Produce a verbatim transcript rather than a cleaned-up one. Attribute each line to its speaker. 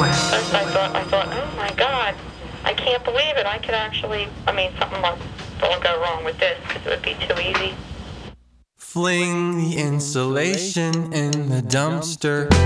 Speaker 1: request.
Speaker 2: First I thought, I thought, oh my God, I can't believe it. I could actually, I mean, something like, will go wrong with this because it would be too easy.
Speaker 3: Fling the insulation in the dumpster.